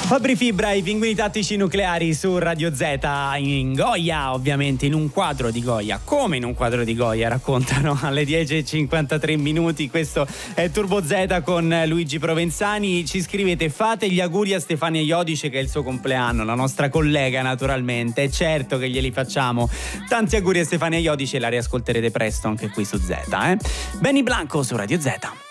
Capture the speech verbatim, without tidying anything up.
Fabri Fibra, i pinguini tattici nucleari su Radio Z, in Goya, ovviamente in un quadro di Goya, come in un quadro di Goya, raccontano alle dieci e cinquantatré minuti. Questo è Turbo Z con Luigi Provenzani. Ci scrivete: fate gli auguri a Stefania Iodice che è il suo compleanno, la nostra collega naturalmente, è certo che glieli facciamo. Tanti auguri a Stefania Iodice, la riascolterete presto anche qui su Z, eh? Benny Blanco su Radio Z.